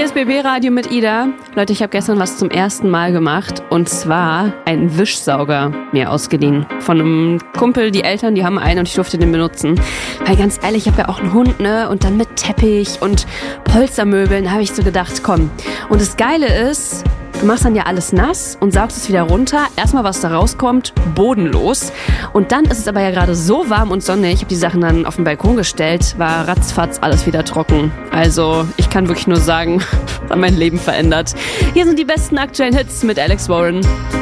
Hier ist BB Radio mit Ida. Leute, ich habe gestern was zum ersten Mal gemacht. Und zwar einen Wischsauger mir ausgeliehen. Von einem Kumpel, die Eltern, die haben einen und ich durfte den benutzen. Weil ganz ehrlich, ich habe ja auch einen Hund, ne? Und dann mit Teppich und Polstermöbeln habe ich so gedacht, komm. Und das Geile ist, du machst dann ja alles nass und saugst es wieder runter. Erstmal, was da rauskommt, bodenlos. Und dann ist es aber ja gerade so warm und sonnig. Ich habe die Sachen dann auf den Balkon gestellt, war ratzfatz alles wieder trocken. Also ich kann wirklich nur sagen, das hat mein Leben verändert. Hier sind die besten aktuellen Hits mit Alex Warren.